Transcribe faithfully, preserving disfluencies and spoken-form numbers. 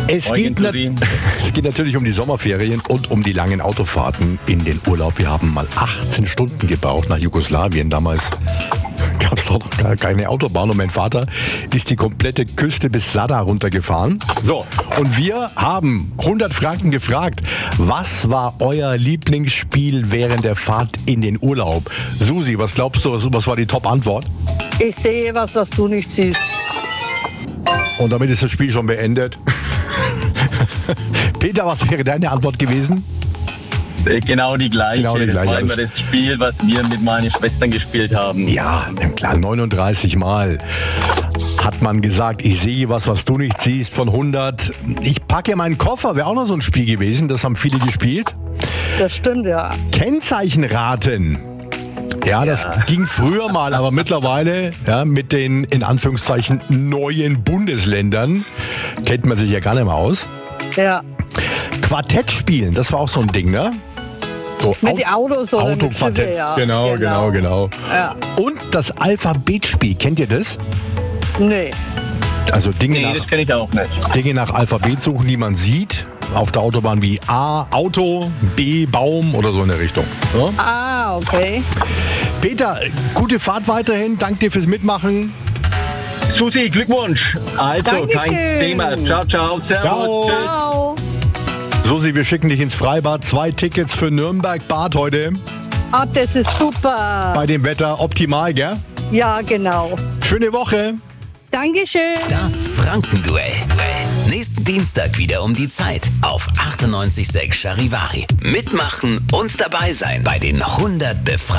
Es geht, nat- es geht natürlich um die Sommerferien und um die langen Autofahrten in den Urlaub. Wir haben mal achtzehn Stunden gebraucht nach Jugoslawien. Damals gab es doch noch gar keine Autobahn und mein Vater ist die komplette Küste bis Sada runtergefahren. So, und wir haben hundert Franken gefragt, was war euer Lieblingsspiel während der Fahrt in den Urlaub? Susi, was glaubst du, was, was war die Top-Antwort? Ich sehe was, was du nicht siehst. Und damit ist das Spiel schon beendet. Peter, was wäre deine Antwort gewesen? Genau die gleiche. Genau die gleiche. Das war immer das Spiel, was wir mit meinen Schwestern gespielt haben. Ja, klar, neununddreißig Mal hat man gesagt, ich sehe was, was du nicht siehst, von hundert. Ich packe meinen Koffer, wäre auch noch so ein Spiel gewesen, das haben viele gespielt. Das stimmt, ja. Kennzeichenraten. Ja, das Ja. ging früher mal, aber mittlerweile ja, mit den in Anführungszeichen neuen Bundesländern kennt man sich ja gar nicht mehr aus. Ja. Quartett spielen, das war auch so ein Ding, ne? So, Mit Au- den Autos oder mit Autoquartett. Schiffe, ja. Genau, genau, genau. Ja. Und das Alphabetspiel, kennt ihr das? Nee. Also Dinge, Nee, das nach, kenne ich auch nicht. Dinge nach Alphabet suchen, die man sieht. Auf der Autobahn wie A, Auto, B, Baum oder so in der Richtung. Ja? Ah, okay. Peter, gute Fahrt weiterhin. Dank dir fürs Mitmachen. Susi, Glückwunsch. Also, Dankeschön. kein Thema. Ciao, ciao. Servus. Ciao. Tschüss. Ciao. Susi, wir schicken dich ins Freibad. Zwei Tickets für Nürnberg-Bad heute. Ah, das ist super. Bei dem Wetter optimal, gell? Ja, genau. Schöne Woche. Dankeschön. Das Frankenduell. Nächsten Dienstag wieder um die Zeit auf achtundneunzig Komma sechs Charivari. Mitmachen und dabei sein bei den hundert Befragten.